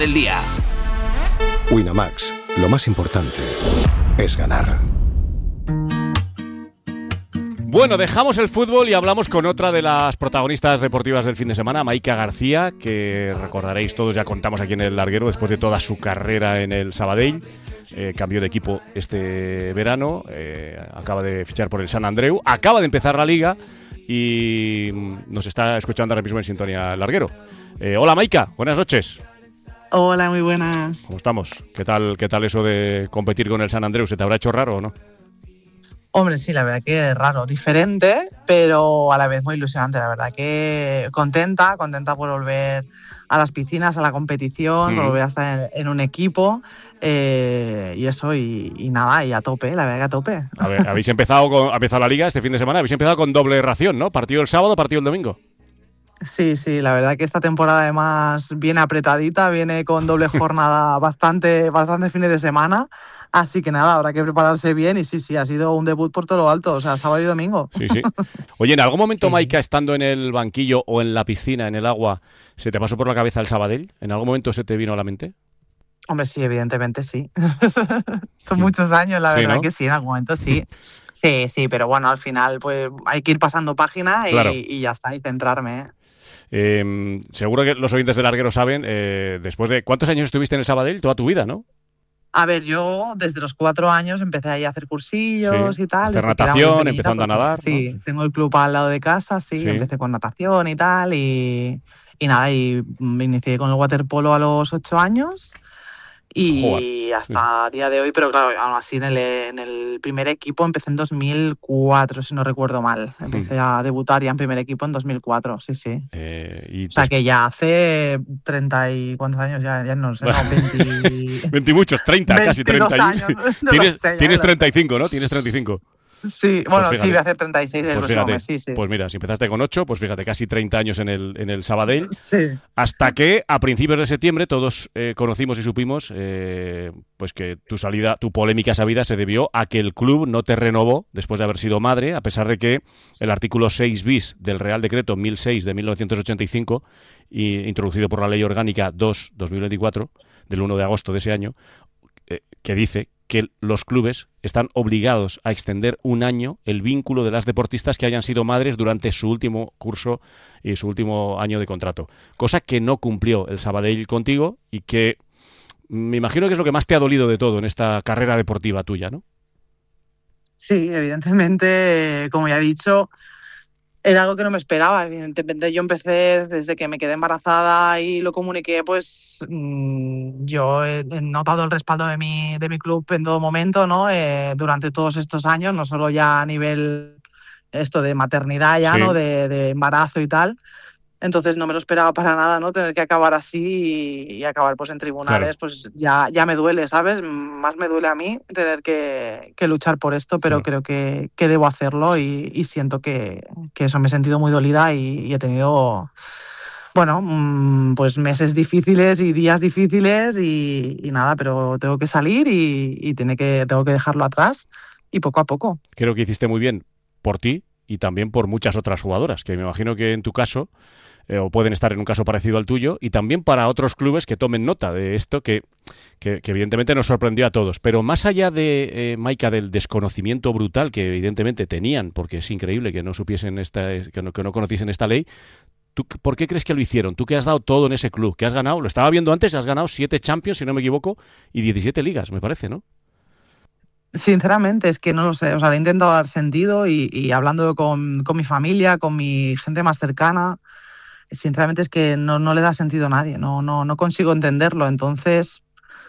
del día. Winamax, lo más importante es ganar. Bueno, dejamos el fútbol y hablamos con otra de las protagonistas deportivas del fin de semana, Maika García, que recordaréis todos, ya contamos aquí en el larguero, después de toda su carrera en el Sabadell. Cambió de equipo este verano, acaba de fichar por el Sant Andreu, acaba de empezar la liga y nos está escuchando ahora mismo en sintonía el larguero. Hola Maika, buenas noches. Hola, muy buenas. ¿Cómo estamos? ¿Qué tal eso de competir con el Sant Andreu? ¿Se te habrá hecho raro o no? Hombre, sí, la verdad que es raro, diferente, pero a la vez muy ilusionante, la verdad que contenta por volver a las piscinas, a la competición, por volver a estar en un equipo y eso, y nada, y a tope, la verdad que a tope. A ver, ha empezado la liga este fin de semana, habéis empezado con doble ración, ¿no? Partido el sábado, partido el domingo. Sí, la verdad que esta temporada además viene apretadita, viene con doble jornada bastante fines de semana, así que nada, habrá que prepararse bien y sí, ha sido un debut por todo lo alto, o sea, sábado y domingo. Sí. Oye, ¿en algún momento, Maika, estando en el banquillo o en la piscina, en el agua, se te pasó por la cabeza el Sabadell? ¿En algún momento se te vino a la mente? Hombre, sí, evidentemente sí. Son muchos años, la verdad, ¿no? Que sí, en algún momento sí. Sí, pero bueno, al final pues hay que ir pasando página claro. y ya está, y centrarme. Seguro que los oyentes del larguero saben, después de... ¿Cuántos años estuviste en el Sabadell? Toda tu vida, ¿no? A ver, yo desde los 4 años empecé ahí a hacer cursillos y tal. Hacer natación, empezando a nadar. Sí, ¿no? Tengo el club al lado de casa, sí, empecé con natación y tal, y nada, y me inicié con el waterpolo a los 8 años. Y hasta día de hoy, pero claro, aún así en el primer equipo empecé en 2004, si no recuerdo mal. Empecé a debutar ya en primer equipo en 2004, sí. O sea que ya hace 30 y... ¿Cuántos años? Ya no sé, no, 20... 20 muchos, 30, casi 30 años. No tienes 35, ¿no? Tienes 35. Sí, bueno, pues sí, voy a hacer 36 el próximo mes, sí. Pues mira, si empezaste con 8, pues fíjate, casi 30 años en el Sabadell. Sí. Hasta que a principios de septiembre todos conocimos y supimos pues que tu polémica salida se debió a que el club no te renovó después de haber sido madre, a pesar de que el artículo 6 bis del Real Decreto 1006 de 1985, introducido por la Ley Orgánica 2/2024, del 1 de agosto de ese año, que dice que los clubes están obligados a extender un año el vínculo de las deportistas que hayan sido madres durante su último curso y su último año de contrato. Cosa que no cumplió el Sabadell contigo y que me imagino que es lo que más te ha dolido de todo en esta carrera deportiva tuya, ¿no? Sí, evidentemente, como ya he dicho, era algo que no me esperaba. Evidentemente yo empecé desde que me quedé embarazada y lo comuniqué, pues yo he notado el respaldo de mi club en todo momento, ¿no? Durante todos estos años, no solo ya a nivel esto de maternidad ya, ¿no? De embarazo y tal. Entonces no me lo esperaba para nada, ¿no? Tener que acabar así y acabar pues en tribunales, claro. Pues ya me duele, ¿sabes? Más me duele a mí tener que luchar por esto, pero creo que debo hacerlo y siento que eso, me he sentido muy dolida y he tenido, bueno, pues meses difíciles y días difíciles y nada, pero tengo que salir y tengo que dejarlo atrás y poco a poco. Creo que hiciste muy bien por ti y también por muchas otras jugadoras, que me imagino que en tu caso... o pueden estar en un caso parecido al tuyo, y también para otros clubes que tomen nota de esto que evidentemente nos sorprendió a todos. Pero más allá de, Maika, del desconocimiento brutal que evidentemente tenían, porque es increíble que no supiesen que no conociesen esta ley, ¿tú por qué crees que lo hicieron? Tú que has dado todo en ese club, que has ganado, lo estaba viendo antes, has ganado 7 Champions, si no me equivoco, y 17 ligas, me parece, ¿no? Sinceramente es que no lo sé, o sea, le he intentado dar sentido y hablándolo con mi familia, con mi gente más cercana, sinceramente es que no le da sentido a nadie, no consigo entenderlo, entonces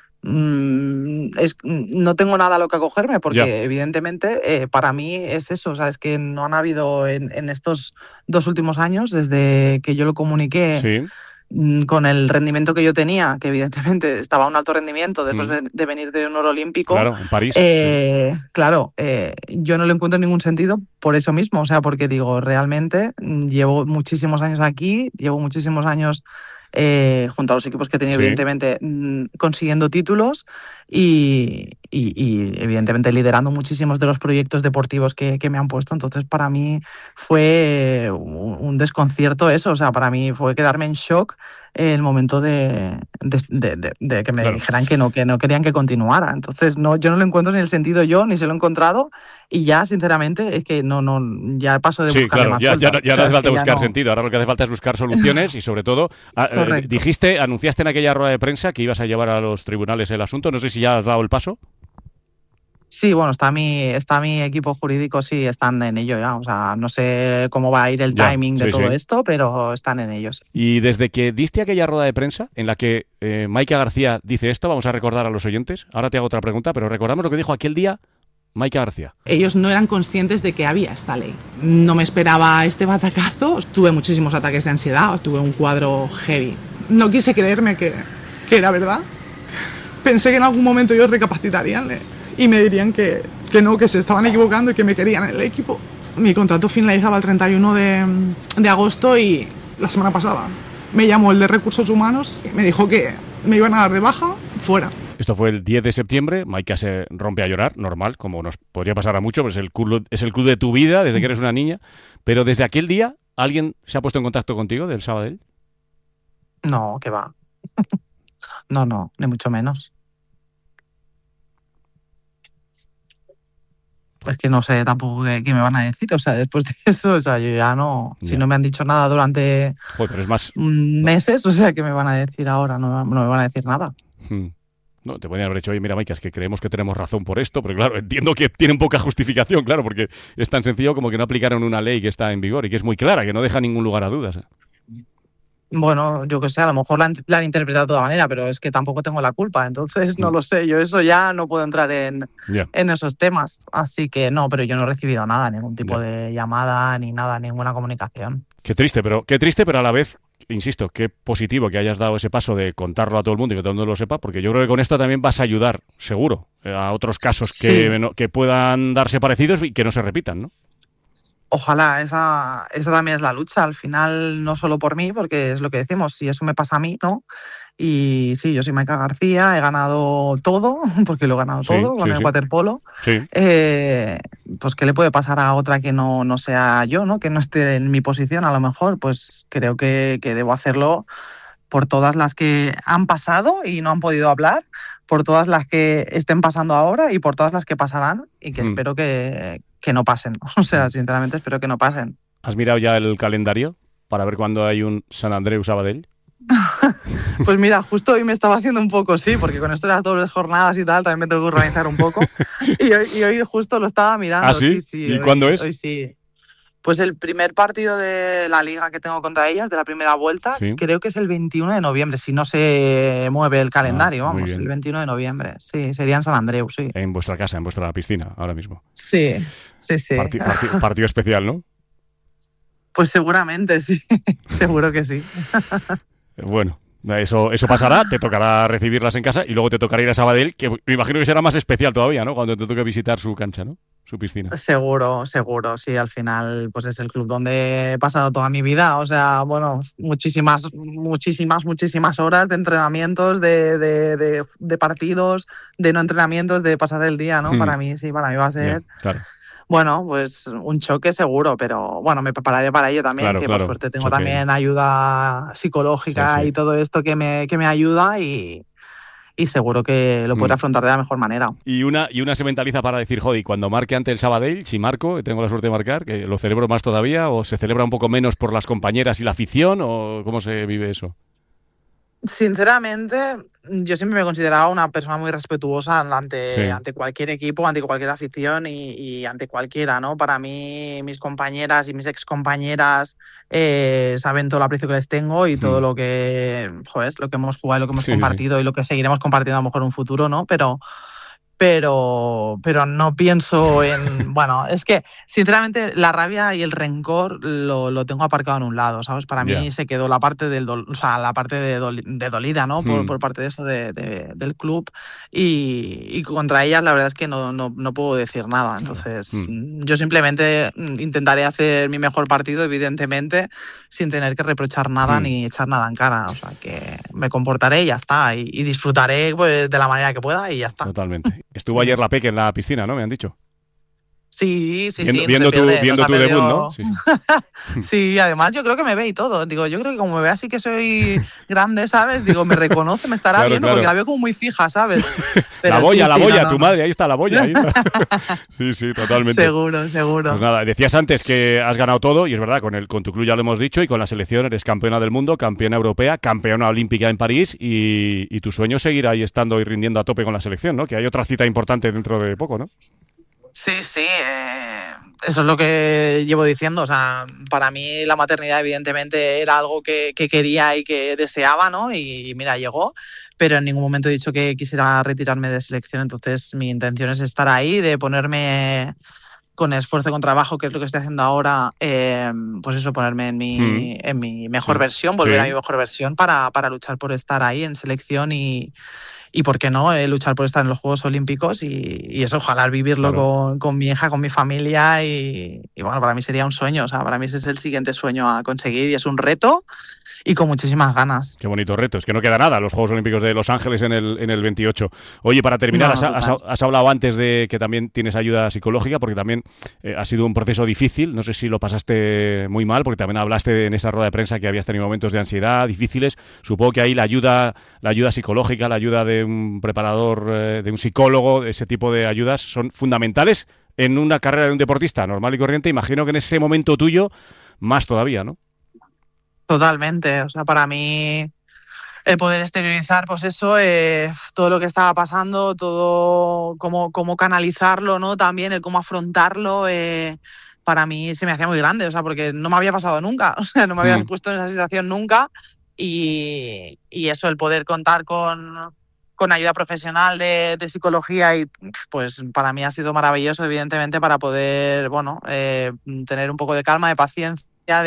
no tengo nada a lo que acogerme porque evidentemente para mí es eso, o sea, es que no han habido en estos 2 últimos años, desde que yo lo comuniqué, con el rendimiento que yo tenía, que evidentemente estaba a un alto rendimiento después de venir de un oro olímpico. Claro, en París. Claro, yo no le encuentro ningún sentido por eso mismo, o sea, porque digo, realmente llevo muchísimos años aquí, llevo muchísimos años junto a los equipos que he tenido, evidentemente, consiguiendo títulos y evidentemente liderando muchísimos de los proyectos deportivos que me han puesto. Entonces para mí fue un desconcierto eso, o sea, para mí fue quedarme en shock el momento de que me Claro. dijeran que no querían que continuara. Entonces, no, yo no lo encuentro ni el sentido yo, ni se lo he encontrado, y ya, sinceramente, es que ya paso de Sí, buscarle claro, más ya vueltas. no O sea, hace es falta que ya buscar no. sentido, ahora lo que hace falta es buscar soluciones y sobre todo, Correcto. anunciaste en aquella rueda de prensa que ibas a llevar a los tribunales el asunto, no sé si ya has dado el paso. Sí, bueno, está mi equipo jurídico, sí, están en ello ya. O sea, no sé cómo va a ir el Ya, timing de sí, todo sí. esto, pero están en ello, sí. Y desde que diste aquella rueda de prensa en la que Maika García dice esto, vamos a recordar a los oyentes, ahora te hago otra pregunta, pero recordamos lo que dijo aquel día Maika García. Ellos no eran conscientes de que había esta ley. No me esperaba este batacazo. Tuve muchísimos ataques de ansiedad, tuve un cuadro heavy. No quise creerme que era verdad. Pensé que en algún momento ellos recapacitarían y me dirían que no, que se estaban equivocando y que me querían en el equipo. Mi contrato finalizaba el 31 de agosto y la semana pasada me llamó el de Recursos Humanos y me dijo que me iban a dar de baja fuera. Esto fue el 10 de septiembre, Maika se rompe a llorar, normal, como nos podría pasar a muchos, pues es el club de tu vida desde que eres una niña, pero desde aquel día, ¿alguien se ha puesto en contacto contigo del Sabadell? No, que va. No, ni mucho menos. Es que no sé tampoco qué me van a decir. O sea, después de eso, o sea, yo ya no. Si Ya. no me han dicho nada durante Joder, pero es más... meses, o sea, ¿qué me van a decir ahora? No me van a decir nada. No, te podrían haber dicho, oye, mira, Maika, es que creemos que tenemos razón por esto, pero claro, entiendo que tienen poca justificación, claro, porque es tan sencillo como que no aplicaron una ley que está en vigor y que es muy clara, que no deja ningún lugar a dudas. Bueno, yo qué sé, a lo mejor la han interpretado de toda manera, pero es que tampoco tengo la culpa, entonces no Mm. lo sé. Yo eso ya no puedo entrar en Ya. esos temas. Así que no, pero yo no he recibido nada, ningún tipo Ya. de llamada ni nada, ninguna comunicación. Qué triste, pero a la vez, insisto, qué positivo que hayas dado ese paso de contarlo a todo el mundo y que todo el mundo lo sepa, porque yo creo que con esto también vas a ayudar, seguro, a otros casos Sí. que puedan darse parecidos y que no se repitan, ¿no? Ojalá, esa también es la lucha, al final no solo por mí, porque es lo que decimos, si eso me pasa a mí, ¿no? Y sí, yo soy Maika García, he ganado todo, porque lo he ganado Sí, todo con sí, el sí. waterpolo. Sí. Pues ¿qué le puede pasar a otra que no sea yo, ¿no? Que no esté en mi posición a lo mejor? Pues creo que debo hacerlo por todas las que han pasado y no han podido hablar, por todas las que estén pasando ahora y por todas las que pasarán y que espero que no pasen. O sea, sinceramente espero que no pasen. ¿Has mirado ya el calendario para ver cuándo hay un Sant Andreu Sabadell? Pues mira, justo hoy me estaba haciendo un poco, sí, porque con esto de las dobles jornadas y tal, también me tengo que organizar un poco. Y hoy justo lo estaba mirando. ¿Ah, sí? ¿Y cuándo es? Hoy sí. Pues el primer partido de la liga que tengo contra ellas, de la primera vuelta, Sí. creo que es el 21 de noviembre, si no se mueve el calendario, muy vamos, bien. el 21 de noviembre. Sí, sería en San Andreu, sí. En vuestra casa, en vuestra piscina, ahora mismo. Sí. Partido especial, ¿no? Pues seguramente, sí. Seguro que sí. Bueno, eso pasará, te tocará recibirlas en casa y luego te tocará ir a Sabadell, que me imagino que será más especial todavía, ¿no? Cuando te toque visitar su cancha, ¿no? Su piscina. Seguro, sí, al final pues es el club donde he pasado toda mi vida, o sea, bueno, muchísimas horas de entrenamientos, de partidos, de no entrenamientos, de pasar el día, ¿no? Para mí va a ser, Claro. bueno, pues un choque seguro, pero bueno, me prepararé para ello también, Claro, que claro, por suerte tengo choque. también ayuda psicológica Sí. y todo esto que me ayuda y seguro que lo podré afrontar de la mejor manera. Y una se mentaliza para decir, joder, cuando marque ante el Sabadell, si marco, tengo la suerte de marcar, que lo celebro más todavía, o se celebra un poco menos por las compañeras y la afición, o cómo se vive eso. Sinceramente, yo siempre me he considerado una persona muy respetuosa ante cualquier equipo, ante cualquier afición y ante cualquiera, ¿no? Para mí, mis compañeras y mis excompañeras saben todo el aprecio que les tengo y todo lo que hemos jugado y lo que hemos compartido y lo que seguiremos compartiendo a lo mejor en un futuro, ¿no? Pero no pienso en... Bueno, es que, sinceramente, la rabia y el rencor lo tengo aparcado en un lado, ¿sabes? Para mí se quedó la parte de dolida, ¿no? Por parte de eso del club y contra ellas la verdad es que no puedo decir nada. Entonces, yo simplemente intentaré hacer mi mejor partido, evidentemente, sin tener que reprochar nada ni echar nada en cara. O sea, que me comportaré y ya está. Y disfrutaré pues, de la manera que pueda y ya está. Totalmente. Estuvo ayer la Peque en la piscina, ¿no? Me han dicho. Sí. Viendo tu debut, ¿no? Sí. Sí, además yo creo que me ve y todo. Digo, yo creo que como me ve así que soy grande, ¿sabes? Digo, me reconoce, me estará viendo, porque la veo como muy fija, ¿sabes? Pero la boya, no. Tu madre, ahí está la boya. Ahí está. Sí, totalmente. Seguro. Pues nada, decías antes que has ganado todo, y es verdad, con tu club ya lo hemos dicho, y con la selección eres campeona del mundo, campeona europea, campeona olímpica en París, y tu sueño es seguir ahí estando y rindiendo a tope con la selección, ¿no? Que hay otra cita importante dentro de poco, ¿no? Sí, eso es lo que llevo diciendo. O sea, para mí la maternidad evidentemente era algo que quería y que deseaba, ¿no? Y mira, llegó, pero en ningún momento he dicho que quisiera retirarme de selección. Entonces mi intención es estar ahí, de ponerme con esfuerzo y con trabajo, que es lo que estoy haciendo ahora, pues eso, ponerme en mi mejor versión, volver a mi mejor versión para luchar por estar ahí en selección y por qué no, luchar por estar en los Juegos Olímpicos y eso, ojalá vivirlo con mi hija, con mi familia y bueno, para mí sería un sueño, o sea, para mí ese es el siguiente sueño a conseguir y es un reto y con muchísimas ganas. Qué bonito reto, es que no queda nada los Juegos Olímpicos de Los Ángeles en el 28. Oye, para terminar, has hablado antes de que también tienes ayuda psicológica, porque también ha sido un proceso difícil, no sé si lo pasaste muy mal, porque también hablaste en esa rueda de prensa que habías tenido momentos de ansiedad difíciles. Supongo que ahí la ayuda psicológica, la ayuda de un preparador, de un psicólogo, ese tipo de ayudas son fundamentales en una carrera de un deportista normal y corriente. Imagino que en ese momento tuyo, más todavía, ¿no? Totalmente, o sea, para mí el poder exteriorizar, pues eso, todo lo que estaba pasando, todo cómo canalizarlo, ¿no? También el cómo afrontarlo, para mí se me hacía muy grande, o sea, porque no me había pasado nunca, o sea, no me había puesto en esa situación nunca y eso, el poder contar con ayuda profesional de psicología y pues para mí ha sido maravilloso, evidentemente, para poder, bueno, tener un poco de calma, de paciencia,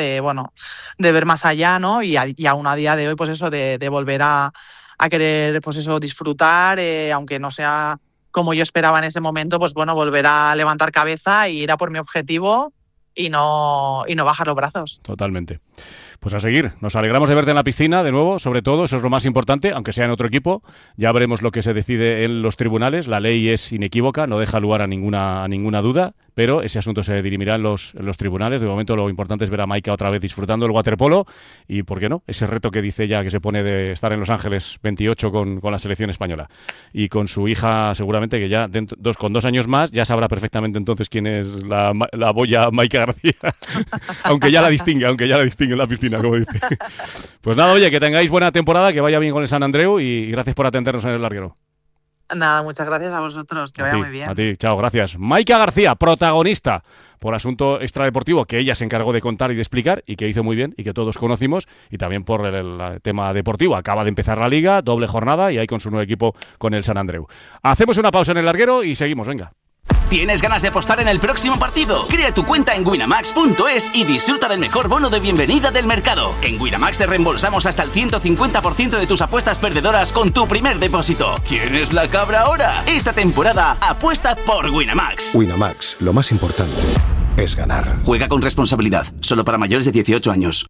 de ver más allá, ¿no? Y aún a día de hoy, pues eso, de volver a querer, pues eso, disfrutar, aunque no sea como yo esperaba en ese momento, pues bueno, volver a levantar cabeza y ir a por mi objetivo y no bajar los brazos. Totalmente. Pues a seguir. Nos alegramos de verte en la piscina de nuevo, sobre todo, eso es lo más importante, aunque sea en otro equipo. Ya veremos lo que se decide en los tribunales. La ley es inequívoca, no deja lugar a ninguna duda, pero ese asunto se dirimirá en los tribunales. De momento lo importante es ver a Maika otra vez disfrutando el waterpolo y, ¿por qué no?, ese reto que dice ella que se pone de estar en Los Ángeles 28 con la selección española. Y con su hija seguramente que ya con 2 años más ya sabrá perfectamente entonces quién es la boya Maika García. aunque ya la distingue en la piscina, como dice. Pues nada, oye, que tengáis buena temporada, que vaya bien con el San Andreu y gracias por atendernos en el larguero. Nada, muchas gracias a vosotros, que vaya muy bien. A ti, chao, gracias. Maika García, protagonista por asunto extradeportivo que ella se encargó de contar y de explicar y que hizo muy bien y que todos conocimos, y también por el tema deportivo. Acaba de empezar la liga, doble jornada y ahí con su nuevo equipo con el San Andreu. Hacemos una pausa en el larguero y seguimos, venga. ¿Tienes ganas de apostar en el próximo partido? Crea tu cuenta en Winamax.es y disfruta del mejor bono de bienvenida del mercado. En Winamax te reembolsamos hasta el 150% de tus apuestas perdedoras con tu primer depósito. ¿Quién es la cabra ahora? Esta temporada apuesta por Winamax. Winamax, lo más importante es ganar. Juega con responsabilidad, solo para mayores de 18 años.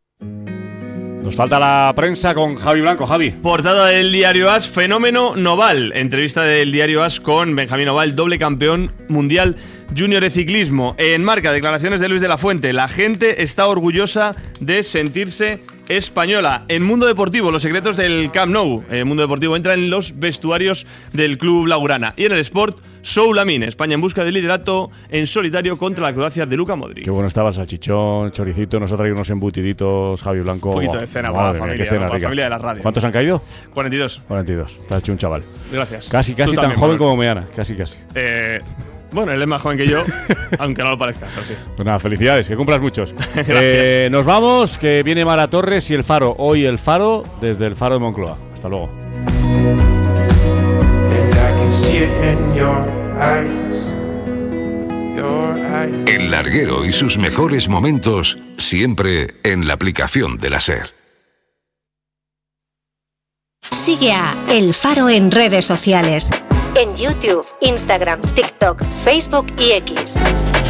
Nos falta la prensa con Javi Blanco. Javi. Portada del diario AS, fenómeno Noval. Entrevista del diario AS con Benjamín Noval, doble campeón mundial junior de ciclismo. En Marca, declaraciones de Luis de la Fuente. La gente está orgullosa de sentirse española. En Mundo Deportivo, los secretos del Camp Nou. El Mundo Deportivo entra en los vestuarios del club blaugrana. Y en el Sport, Soulamine, España en busca de liderato en solitario contra la Croacia de Luka Modric. Qué bueno estaba el salchichón, choricito, nos ha traído unos embutiditos, Javi Blanco. Un poquito de cena para la familia, para la familia de la radio. ¿Cuántos han caído? 42. 42, está hecho un chaval. Gracias. Casi tan también, joven como Meana, casi. Bueno, él es más joven que yo, aunque no lo parezca. Pero sí. Pues nada, felicidades, que cumplas muchos. Gracias. Nos vamos, que viene Mara Torres y El Faro. Hoy El Faro desde el Faro de Moncloa. Hasta luego. El larguero y sus mejores momentos siempre en la aplicación de la SER. Sigue a El Faro en redes sociales. En YouTube, Instagram, TikTok, Facebook y X.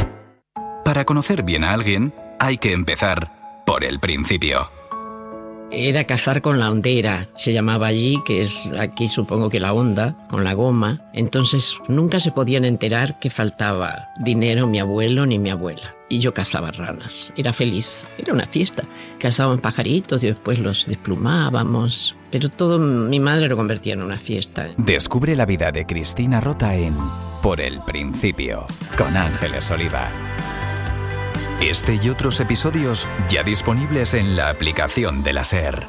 Para conocer bien a alguien, hay que empezar por el principio. era cazar con la hondera, se llamaba allí, que es aquí supongo que la honda, con la goma. Entonces nunca se podían enterar que faltaba dinero mi abuelo ni mi abuela. Y yo cazaba ranas, era feliz, era una fiesta. Cazábamos pajaritos y después los desplumábamos, pero todo mi madre lo convertía en una fiesta. Descubre la vida de Cristina Rota en Por el Principio, con Ángeles Oliva. Este y otros episodios ya disponibles en la aplicación de la SER.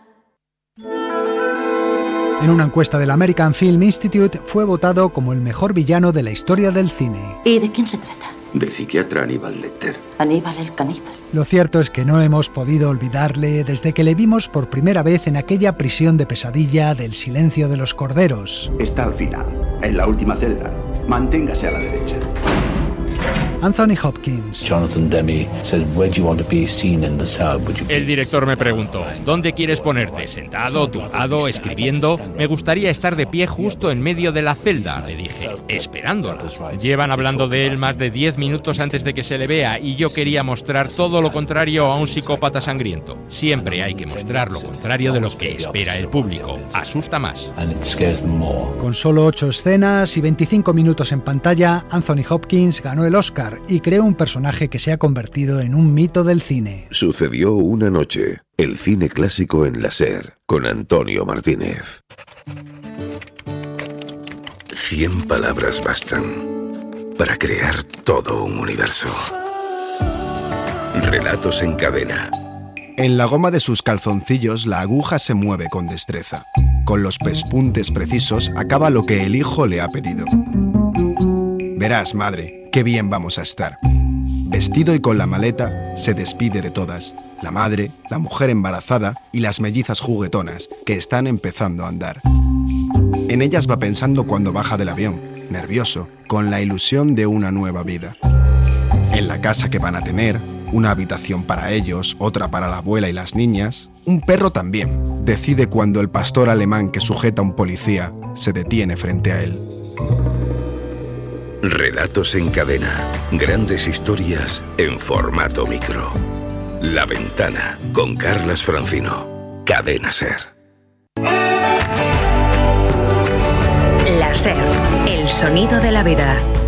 En una encuesta del American Film Institute fue votado como el mejor villano de la historia del cine. ¿Y de quién se trata? Del psiquiatra Aníbal Lecter. Aníbal el caníbal. Lo cierto es que no hemos podido olvidarle desde que le vimos por primera vez en aquella prisión de pesadilla del Silencio de los Corderos. Está al final, en la última celda. Manténgase a la derecha. Anthony Hopkins. Jonathan Demme said, "Where do you want to be seen in the cell? El director me preguntó, ¿dónde quieres ponerte? ¿Sentado, tumbado, escribiendo? Me gustaría estar de pie justo en medio de la celda, le dije, esperándola. Llevan hablando de él más de 10 minutos antes de que se le vea y yo quería mostrar todo lo contrario a un psicópata sangriento. Siempre hay que mostrar lo contrario de lo que espera el público. Asusta más. Con solo 8 escenas y 25 minutos en pantalla, Anthony Hopkins ganó el Oscar y creó un personaje que se ha convertido en un mito del cine. Sucedió una noche, el cine clásico en la SER, con Antonio Martínez. 100 palabras bastan para crear todo un universo. Relatos en cadena. En la goma de sus calzoncillos la aguja se mueve con destreza. Con los pespuntes precisos acaba lo que el hijo le ha pedido. Verás, madre, qué bien vamos a estar. Vestido y con la maleta, se despide de todas. La madre, la mujer embarazada y las mellizas juguetonas que están empezando a andar. En ellas va pensando cuando baja del avión, nervioso, con la ilusión de una nueva vida. En la casa que van a tener, una habitación para ellos, otra para la abuela y las niñas. Un perro también. Decide cuando el pastor alemán que sujeta a un policía se detiene frente a él. Relatos en cadena. Grandes historias en formato micro. La Ventana, con Carlas Francino. Cadena SER. La SER, el sonido de la vida.